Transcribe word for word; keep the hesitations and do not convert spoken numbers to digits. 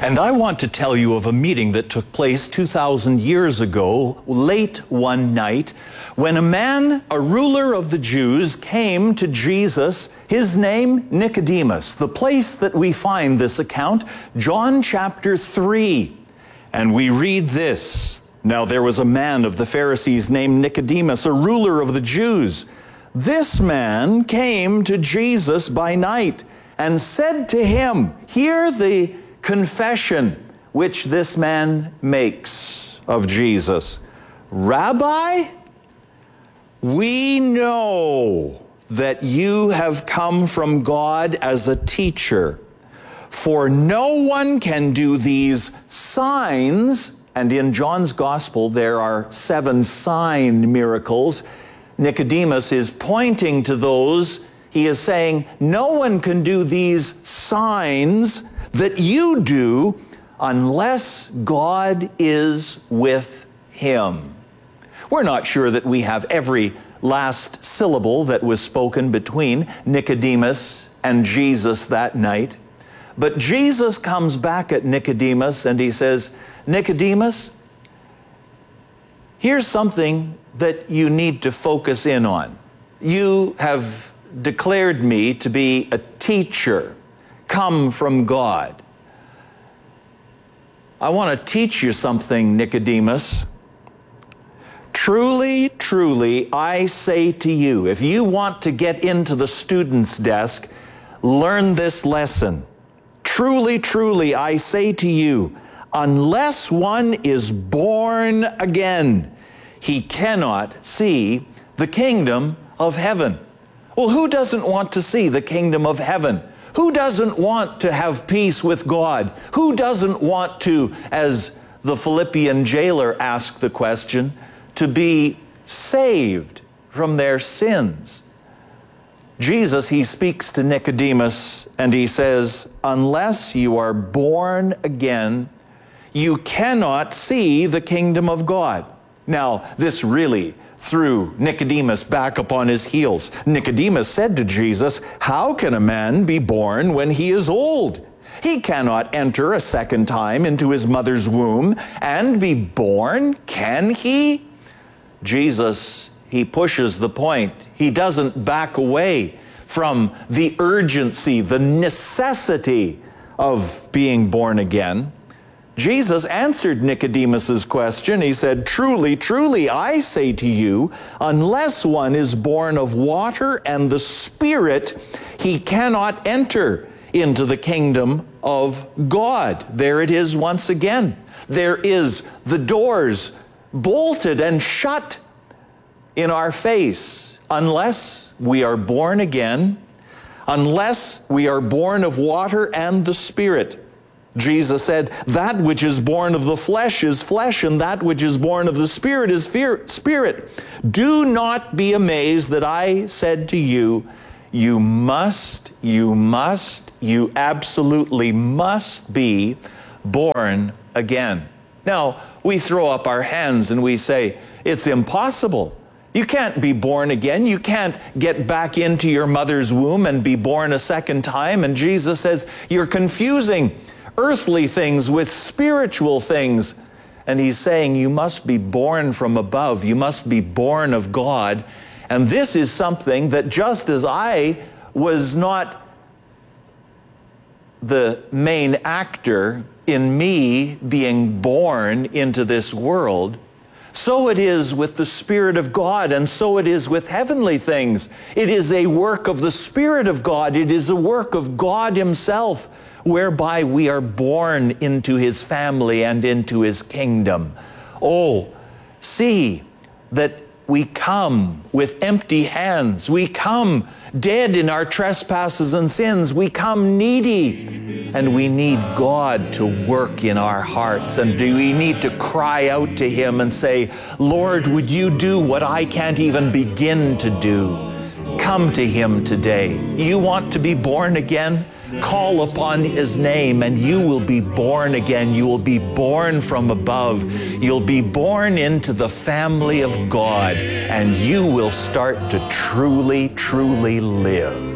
And I want to tell you of a meeting that took place two thousand years ago, late one night, when a man, a ruler of the Jews, came to Jesus, his name Nicodemus. The place that we find this account, John chapter three. And we read this: Now there was a man of the Pharisees named Nicodemus, a ruler of the Jews. This man came to Jesus by night and said to him, hear the confession which this man makes of Jesus. Rabbi, we know that you have come from God as a teacher, for no one can do these signs. And in John's gospel, there are seven sign miracles. Nicodemus is pointing to those. He is saying, no one can do these signs that you do unless God is with him. We're not sure that we have every last syllable that was spoken between Nicodemus and Jesus that night. But Jesus comes back at Nicodemus and he says, Nicodemus, here's something that you need to focus in on. You have declared me to be a teacher, come from God. I want to teach you something, Nicodemus. Truly, truly, I say to you, if you want to get into the student's desk, learn this lesson. Truly, truly, I say to you, unless one is born again, he cannot see the kingdom of heaven. Well, who doesn't want to see the kingdom of heaven? Who doesn't want to have peace with God? Who doesn't want to, as the Philippian jailer asked the question, to be saved from their sins? Jesus, he speaks to Nicodemus and he says, unless you are born again, you cannot see the kingdom of God. Now, this really threw Nicodemus back upon his heels. Nicodemus said to Jesus, how can a man be born when he is old? He cannot enter a second time into his mother's womb and be born, can he? Jesus, he pushes the point. He doesn't back away from the urgency, the necessity of being born again. Jesus answered Nicodemus's question. He said, truly, truly, I say to you, unless one is born of water and the Spirit, he cannot enter into the kingdom of God. There it is once again. There is the doors bolted and shut in our face unless we are born again, unless we are born of water and the Spirit. Jesus said, that which is born of the flesh is flesh, and that which is born of the Spirit is fear, spirit. Do not be amazed that I said to you, you must, you must, you absolutely must be born again. Now, we throw up our hands and we say, it's impossible. You can't be born again. You can't get back into your mother's womb and be born a second time. And Jesus says, you're confusing earthly things with spiritual things. And he's saying, you must be born from above. You must be born of God. And this is something that just as I was not the main actor in me being born into this world, so it is with the Spirit of God, and so it is with heavenly things. It is a work of the Spirit of God. It is a work of God himself, whereby we are born into his family and into his kingdom. Oh, see that we come with empty hands. We come dead in our trespasses and sins. We come needy, and we need God to work in our hearts. And do we need to cry out to him and say, Lord, would you do what I can't even begin to do? Come to him today. You want to be born again? Call upon his name and you will be born again. You will be born from above. You'll be born into the family of God, and you will start to truly, truly live.